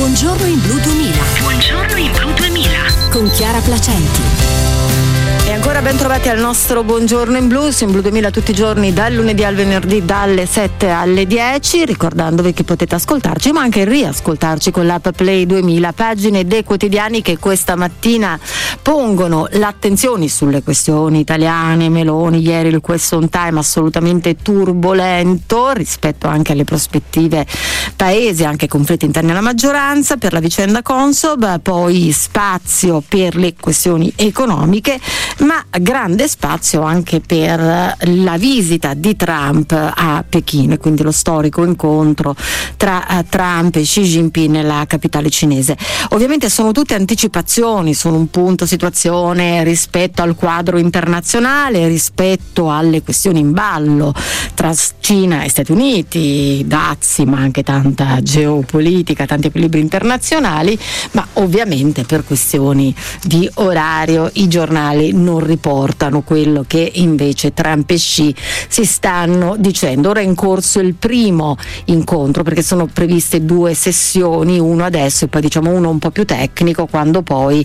Buongiorno in Blu 2000. Buongiorno in Blu 2000. Con Chiara Placenti. E ancora ben trovati al nostro Buongiorno in Blu, su in Blu 2000 tutti i giorni, dal lunedì al venerdì, dalle 7 alle 10, ricordandovi che potete ascoltarci, ma anche riascoltarci con l'app Play 2000, pagine dei quotidiani che questa mattina pongono l'attenzione sulle questioni italiane. Meloni, ieri il question time assolutamente turbolento rispetto anche alle prospettive paesi, anche conflitti interni alla maggioranza per la vicenda Consob, poi spazio per le questioni economiche, ma grande spazio anche per la visita di Trump a Pechino, quindi lo storico incontro tra Trump e Xi Jinping nella capitale cinese. Ovviamente sono tutte anticipazioni, sono un punto situazione rispetto al quadro internazionale, rispetto alle questioni in ballo tra Cina e Stati Uniti, dazi ma anche tanta geopolitica, tanti equilibri internazionali, ma ovviamente per questioni di orario i giornali non riportano quello che invece Trump e Xi si stanno dicendo. Ora è in corso il primo incontro, perché sono previste 2 sessioni, uno adesso e poi diciamo uno un po' più tecnico, quando poi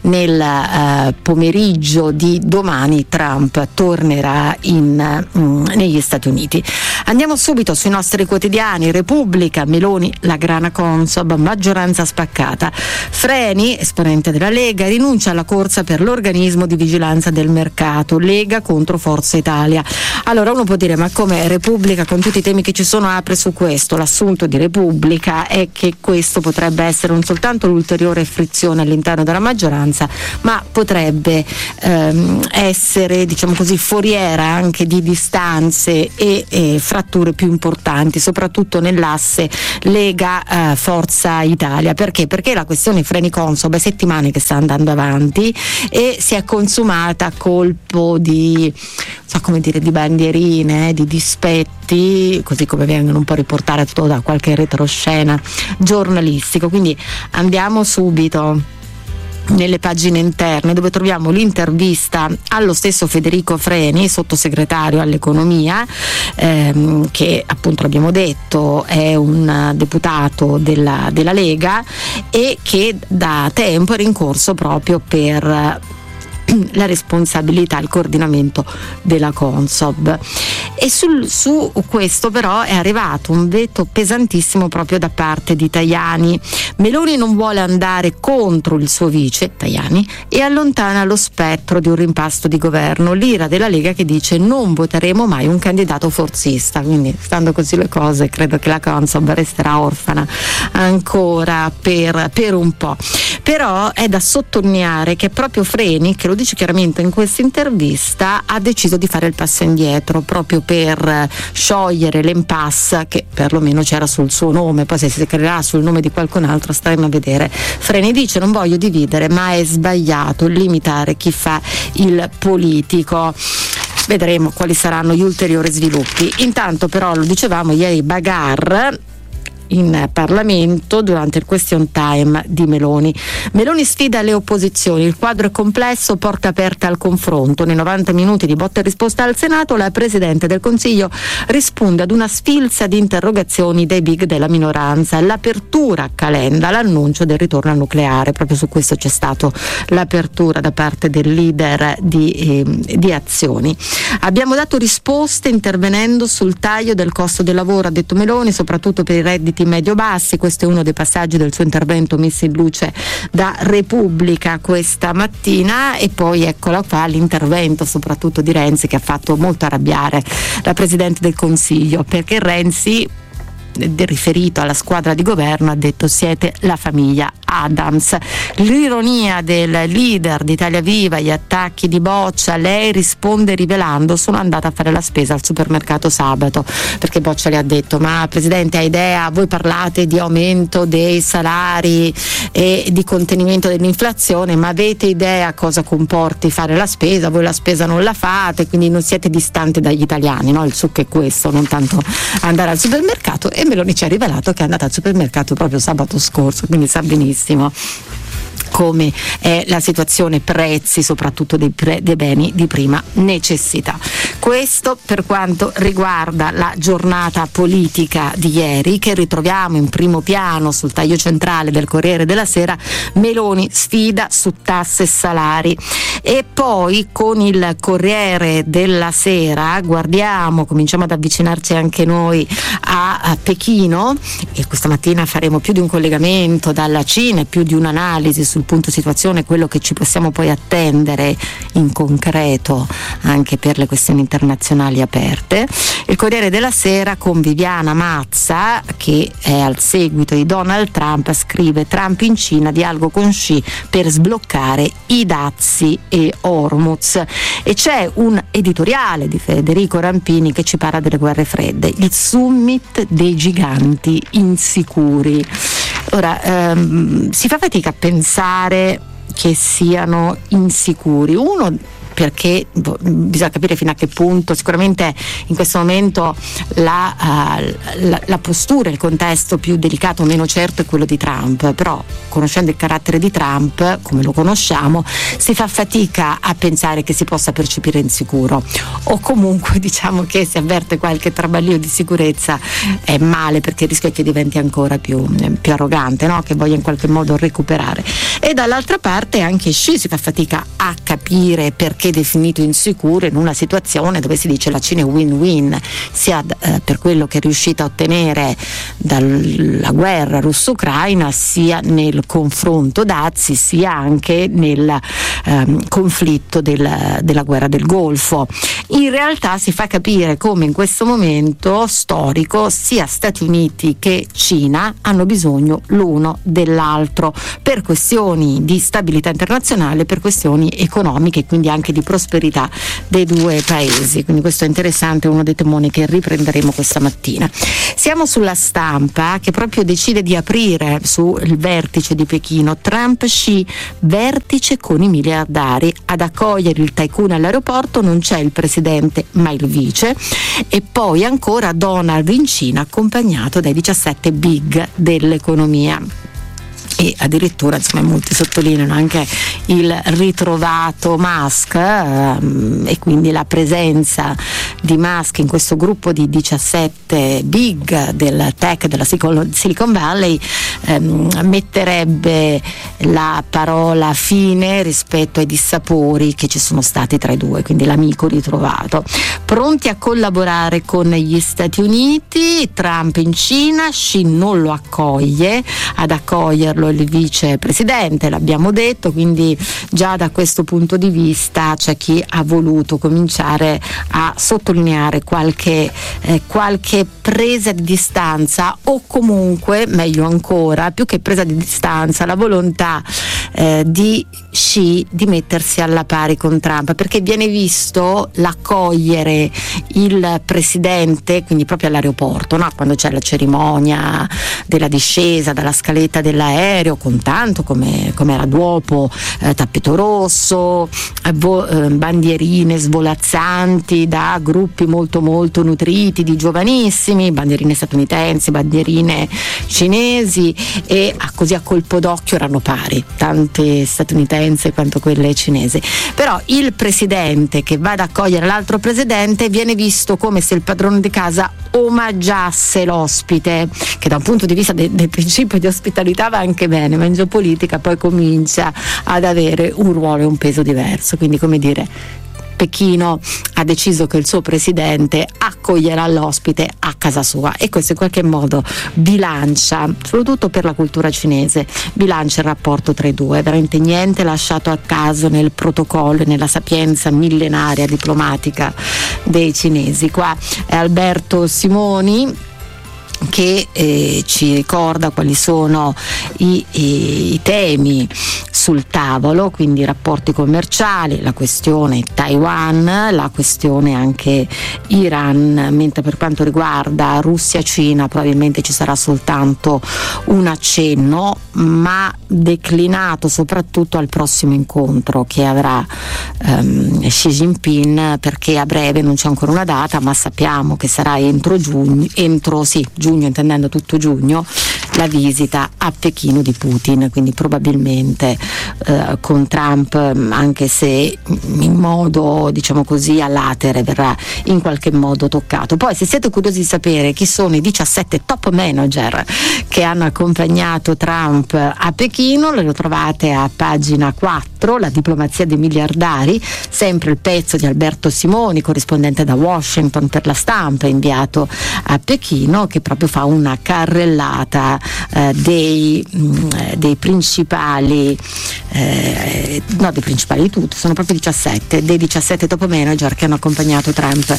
nel pomeriggio di domani Trump tornerà negli Stati Uniti. Andiamo subito sui nostri quotidiani. Repubblica, Meloni, la grana Consob, maggioranza spaccata. Freni, esponente della Lega, rinuncia alla corsa per l'organismo di vigilanza del mercato, Lega contro Forza Italia. Allora uno può dire, ma come Repubblica con tutti i temi che ci sono apre su questo? L'assunto di Repubblica è che questo potrebbe essere non soltanto l'ulteriore frizione all'interno della maggioranza, ma potrebbe essere, diciamo così, foriera anche di distanze e fratture più importanti, soprattutto nell'asse Lega Forza Italia. Perché? Perché la questione freni Consob è settimane che sta andando avanti e si è consumata a colpo di, di bandierine, di dispetti, così come vengono un po' riportate da qualche retroscena giornalistico. Quindi andiamo subito nelle pagine interne, dove troviamo l'intervista allo stesso Federico Freni, sottosegretario all'economia, che appunto abbiamo detto è un deputato della Lega e che da tempo era in corso proprio per la responsabilità, il coordinamento della Consob. E su questo però è arrivato un veto pesantissimo proprio da parte di Tajani. Meloni non vuole andare contro il suo vice, Tajani, e allontana lo spettro di un rimpasto di governo. L'ira della Lega che dice non voteremo mai un candidato forzista. Quindi, stando così le cose, credo che la Consob resterà orfana ancora per un po'. Però è da sottolineare che proprio Freni, che lo dice chiaramente in questa intervista, ha deciso di fare il passo indietro proprio per sciogliere l'impasse che perlomeno c'era sul suo nome. Poi se si creerà sul nome di qualcun altro staremo a vedere. Freni dice non voglio dividere, ma è sbagliato limitare chi fa il politico. Vedremo quali saranno gli ulteriori sviluppi. Intanto però, lo dicevamo ieri, bagarre in Parlamento durante il question time di Meloni. Meloni sfida le opposizioni, il quadro è complesso, porta aperta al confronto. Nei 90 minuti di botta e risposta al Senato, la Presidente del Consiglio risponde ad una sfilza di interrogazioni dei big della minoranza. L'apertura a Calenda, l'annuncio del ritorno al nucleare. Proprio su questo c'è stato l'apertura da parte del leader di Azioni. Abbiamo dato risposte intervenendo sul taglio del costo del lavoro, ha detto Meloni, soprattutto per i redditi medio-bassi. Questo è uno dei passaggi del suo intervento messi in luce da Repubblica questa mattina. E poi eccola qua l'intervento soprattutto di Renzi, che ha fatto molto arrabbiare la Presidente del Consiglio, perché Renzi, riferito alla squadra di governo, ha detto siete la famiglia Adams. L'ironia del leader di Italia Viva, gli attacchi di Boccia, lei risponde rivelando sono andata a fare la spesa al supermercato sabato, perché Boccia le ha detto ma Presidente ha idea, voi parlate di aumento dei salari e di contenimento dell'inflazione, ma avete idea cosa comporti fare la spesa? Voi la spesa non la fate, quindi non siete distanti dagli italiani, no? Il succo è questo, non tanto andare al supermercato. E Meloni ci ha rivelato che è andata al supermercato proprio sabato scorso, quindi sa benissimo come è la situazione prezzi, soprattutto dei beni di prima necessità. Questo per quanto riguarda la giornata politica di ieri, che ritroviamo in primo piano sul taglio centrale del Corriere della Sera. Meloni sfida su tasse e salari. E poi con il Corriere della Sera cominciamo ad avvicinarci anche noi a Pechino, e questa mattina faremo più di un collegamento dalla Cina e più di un'analisi sul punto situazione, quello che ci possiamo poi attendere in concreto anche per le questioni internazionali aperte. Il Corriere della Sera con Viviana Mazza, che è al seguito di Donald Trump, scrive: Trump in Cina, dialogo con Xi per sbloccare i dazi e Hormuz. E c'è un editoriale di Federico Rampini che ci parla delle guerre fredde, il summit dei giganti insicuri. Ora, si fa fatica a pensare che siano insicuri. Uno, perché bisogna capire fino a che punto, sicuramente in questo momento la postura, il contesto più delicato o meno certo è quello di Trump, però conoscendo il carattere di Trump come lo conosciamo si fa fatica a pensare che si possa percepire insicuro, o comunque diciamo che si avverte qualche traballio di sicurezza è male, perché il rischio è che diventi ancora più arrogante, no? Che voglia in qualche modo recuperare. E dall'altra parte anche Xi si fa fatica a capire perché definito insicuro in una situazione dove si dice la Cina è win-win, sia per quello che è riuscita a ottenere dalla guerra russo-ucraina, sia nel confronto dazi, sia anche nel conflitto della guerra del Golfo. In realtà si fa capire come in questo momento storico sia Stati Uniti che Cina hanno bisogno l'uno dell'altro per questioni di stabilità internazionale, per questioni economiche, quindi anche di prosperità dei due paesi. Quindi questo è interessante, uno dei temoni che riprenderemo questa mattina. Siamo sulla Stampa, che proprio decide di aprire sul vertice di Pechino. Trump-Xi, vertice con i miliardari. Ad accogliere il tycoon all'aeroporto non c'è il presidente ma il vice. E poi ancora Donald in Cina, accompagnato dai 17 big dell'economia. E addirittura, insomma, molti sottolineano anche il ritrovato Musk, e quindi la presenza di Musk in questo gruppo di 17 big del tech della Silicon Valley metterebbe la parola fine rispetto ai dissapori che ci sono stati tra i due, quindi l'amico ritrovato. Pronti a collaborare con gli Stati Uniti, Trump in Cina, Xi non lo accoglie, ad accoglierlo il vicepresidente, l'abbiamo detto, quindi già da questo punto di vista c'è chi ha voluto cominciare a sottolineare qualche presa di distanza, o comunque, meglio ancora, più che presa di distanza, la volontà di Xi di mettersi alla pari con Trump, perché viene visto l'accogliere il presidente, quindi proprio all'aeroporto, no? Quando c'è la cerimonia della discesa dalla scaletta dell'aereo, con tanto come era dopo, tappeto rosso, bandierine svolazzanti da gruppi molto molto nutriti di giovanissimi, bandierine statunitensi, bandierine cinesi, e così a colpo d'occhio erano pari, tante statunitensi quanto quelle cinesi. Però il presidente che va ad accogliere l'altro presidente viene visto come se il padrone di casa omaggiasse l'ospite, che da un punto di vista del principio di ospitalità va anche bene, ma in geopolitica poi comincia ad avere un ruolo e un peso diverso. Quindi, come dire, Pechino ha deciso che il suo presidente accoglierà l'ospite a casa sua, e questo in qualche modo bilancia, soprattutto per la cultura cinese, bilancia il rapporto tra i due. Veramente niente lasciato a caso nel protocollo e nella sapienza millenaria diplomatica dei cinesi. Qua è Alberto Simoni che ci ricorda quali sono i temi sul tavolo, quindi i rapporti commerciali, la questione Taiwan, la questione anche Iran, mentre per quanto riguarda Russia-Cina probabilmente ci sarà soltanto un accenno, ma declinato soprattutto al prossimo incontro che avrà Xi Jinping, perché a breve non c'è ancora una data, ma sappiamo che sarà entro giugno, intendendo tutto giugno, la visita a Pechino di Putin, quindi probabilmente con Trump, anche se in modo, diciamo così, a latere, verrà in qualche modo toccato. Poi, se siete curiosi di sapere chi sono i 17 top manager che hanno accompagnato Trump a Pechino, lo trovate a pagina 4, La diplomazia dei miliardari, sempre il pezzo di Alberto Simoni, corrispondente da Washington per La Stampa, inviato a Pechino, che proprio fa una carrellata dei principali di tutti, sono proprio 17 dei 17 top manager che hanno accompagnato Trump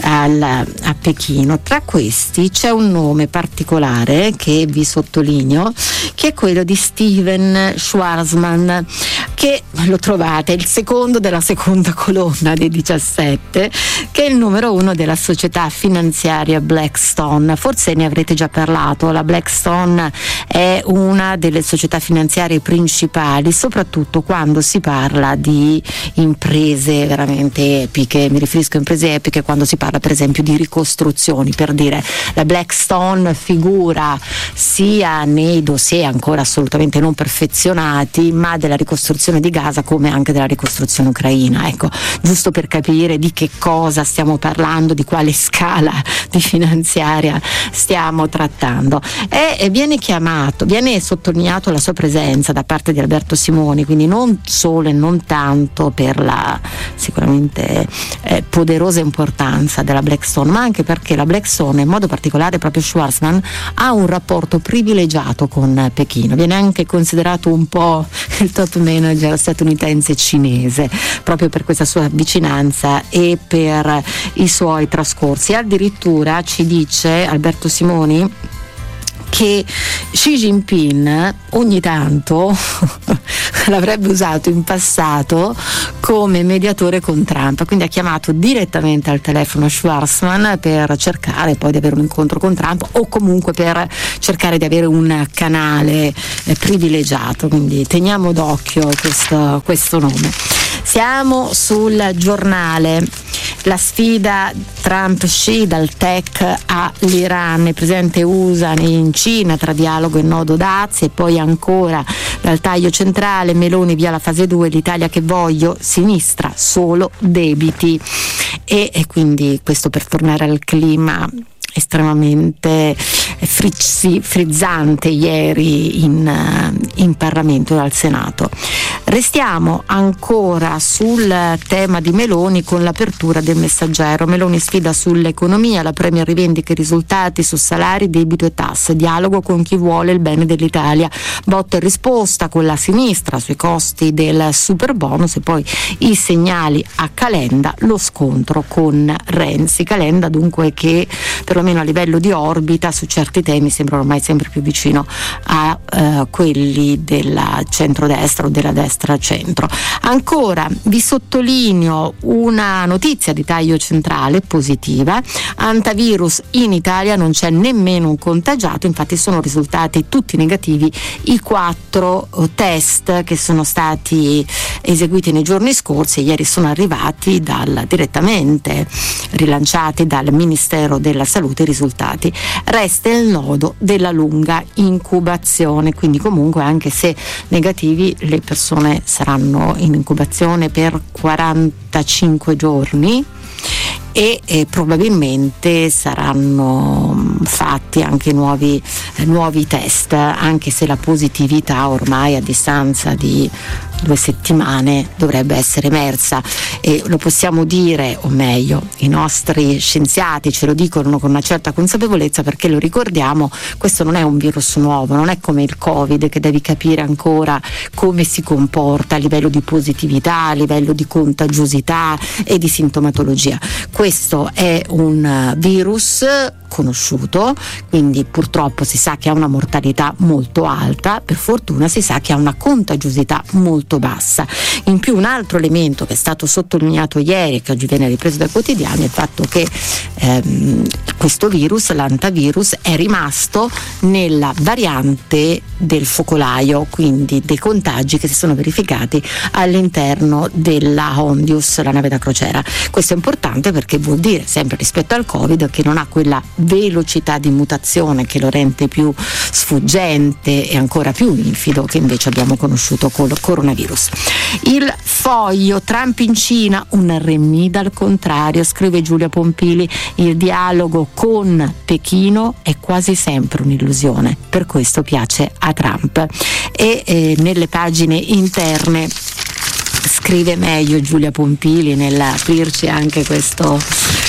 a Pechino. Tra questi c'è un nome particolare che vi sottolineo, che è quello di Steven Schwarzman, che lo trovate, è il secondo della seconda colonna dei 17, che è il numero 1 della società finanziaria Blackstone. Forse ne avrete già parlato. La Blackstone è una delle società finanziarie principali, soprattutto quando si parla di imprese veramente epiche. Mi riferisco a imprese epiche quando si parla per esempio di ricostruzioni. Per dire, la Blackstone figura sia nei dossier ancora assolutamente non perfezionati, ma della ricostruzione di Gaza come anche della ricostruzione ucraina. Ecco, giusto per capire di che cosa stiamo parlando, di quale scala di finanziaria stiamo trattando. E viene sottolineato la sua presenza da parte di Alberto Simoni, quindi non solo e non tanto per la sicuramente poderosa importanza della Blackstone, ma anche perché la Blackstone, in modo particolare proprio Schwarzman, ha un rapporto privilegiato con Pechino. Viene anche considerato un po' il top manager statunitense cinese, proprio per questa sua vicinanza e per i suoi trascorsi. Addirittura ci dice Alberto Simoni che Xi Jinping ogni tanto l'avrebbe usato in passato come mediatore con Trump, quindi ha chiamato direttamente al telefono Schwarzman per cercare poi di avere un incontro con Trump, o comunque per cercare di avere un canale privilegiato, quindi teniamo d'occhio questo nome. Siamo sul Giornale. La sfida Trump-Xi, dal tech all'Iran, il presidente USA in Cina tra dialogo e nodo dazi, e poi ancora dal taglio centrale, Meloni via la fase 2, l'Italia che voglio, sinistra solo debiti. E quindi questo per tornare al clima estremamente frizzante ieri in Parlamento, al Senato. Restiamo ancora sul tema di Meloni con l'apertura del Messaggero. Meloni sfida sull'economia, la Premier rivendica i risultati su salari, debito e tasse, dialogo con chi vuole il bene dell'Italia, botta e risposta con la sinistra sui costi del superbonus, e poi i segnali a Calenda, lo scontro con Renzi. Calenda dunque che perlomeno a livello di orbita su certi temi sembra ormai sempre più vicino a quelli della centrodestra o della destra centro. Ancora vi sottolineo una notizia di taglio centrale positiva: antivirus in Italia, non c'è nemmeno un contagiato, infatti sono risultati tutti negativi i 4 test che sono stati eseguiti nei giorni scorsi, e ieri sono arrivati direttamente rilanciati dal Ministero della Salute i risultati. Resta il nodo della lunga incubazione, quindi comunque anche se negativi le persone saranno in incubazione per 45 giorni e probabilmente saranno fatti anche nuovi test, anche se la positività ormai a distanza di 2 settimane dovrebbe essere emersa, e lo possiamo dire, o meglio i nostri scienziati ce lo dicono con una certa consapevolezza, perché lo ricordiamo, questo non è un virus nuovo, non è come il Covid che devi capire ancora come si comporta a livello di positività, a livello di contagiosità e di sintomatologia. Questo è un virus conosciuto, quindi purtroppo si sa che ha una mortalità molto alta, per fortuna si sa che ha una contagiosità molto bassa. In più un altro elemento che è stato sottolineato ieri, che oggi viene ripreso dai quotidiani, è il fatto che questo virus, l'antivirus, è rimasto nella variante del focolaio, quindi dei contagi che si sono verificati all'interno della Hondius, la nave da crociera. Questo è importante perché vuol dire, sempre rispetto al Covid, che non ha quella velocità di mutazione che lo rende più sfuggente e ancora più infido che invece abbiamo conosciuto col coronavirus. Il Foglio, Trump in Cina, un remida al contrario, scrive Giulia Pompili, il dialogo con Pechino è quasi sempre un'illusione, per questo piace a Trump. E nelle pagine interne scrive meglio Giulia Pompili nell'aprirci anche questo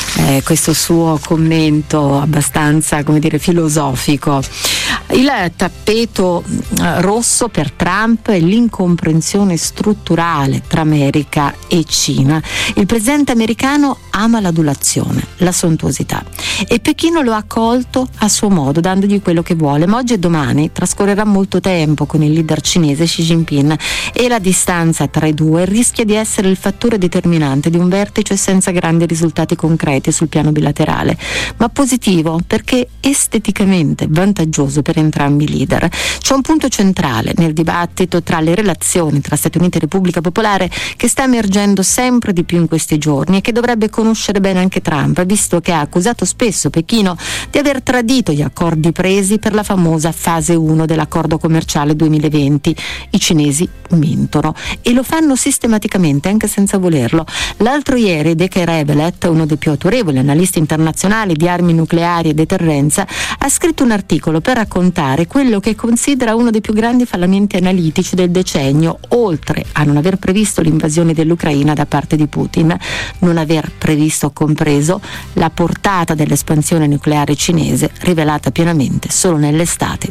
suo commento abbastanza, come dire, filosofico. Il tappeto rosso per Trump è l'incomprensione strutturale tra America e Cina. Il presidente americano ama l'adulazione, la sontuosità, e Pechino lo ha accolto a suo modo, dandogli quello che vuole. Ma oggi e domani trascorrerà molto tempo con il leader cinese Xi Jinping e la distanza tra i due rischia di essere il fattore determinante di un vertice senza grandi risultati concreti sul piano bilaterale, ma positivo perché esteticamente vantaggioso per entrambi i leader. C'è un punto centrale nel dibattito tra le relazioni tra Stati Uniti e Repubblica Popolare che sta emergendo sempre di più in questi giorni e che dovrebbe conoscere bene anche Trump, visto che ha accusato spesso Pechino di aver tradito gli accordi presi per la famosa fase 1 dell'accordo commerciale 2020. I cinesi mentono e lo fanno sistematicamente anche senza volerlo. L'altro ieri Deke Revelet, uno dei più autorevoli analisti internazionali di armi nucleari e deterrenza, ha scritto un articolo per raccontare quello che considera uno dei più grandi fallimenti analitici del decennio, oltre a non aver previsto l'invasione dell'Ucraina da parte di Putin, non aver previsto o compreso la portata dell'espansione nucleare cinese rivelata pienamente solo nell'estate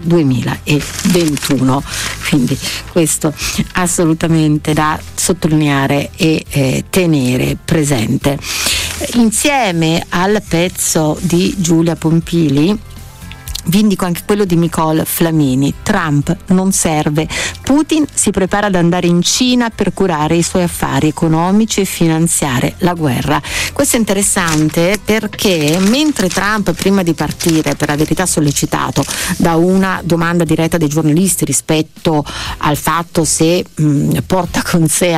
2021. Quindi questo assolutamente da sottolineare e tenere presente. Insieme al pezzo di Giulia Pompili vi indico anche quello di Nicole Flamini. Trump non serve, Putin si prepara ad andare in Cina per curare i suoi affari economici e finanziare la guerra. Questo è interessante perché mentre Trump, prima di partire, per la verità sollecitato da una domanda diretta dei giornalisti rispetto al fatto se porta con sé